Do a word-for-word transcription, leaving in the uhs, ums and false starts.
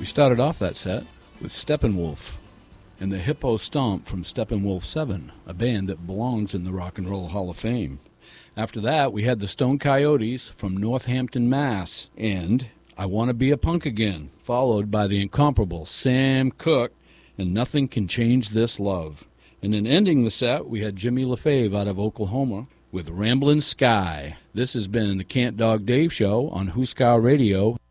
We started off that set with Steppenwolf and the Hippo Stomp from Steppenwolf seven, a band that belongs in the Rock and Roll Hall of Fame. After that, we had the Stone Coyotes from Northampton, Mass, and I Want to Be a Punk Again, followed by the incomparable Sam Cooke and Nothing Can Change This Love. And then ending the set, we had Jimmy LaFave out of Oklahoma with Ramblin' Sky. This has been the Cant Dog Dave Show on Huskar Radio.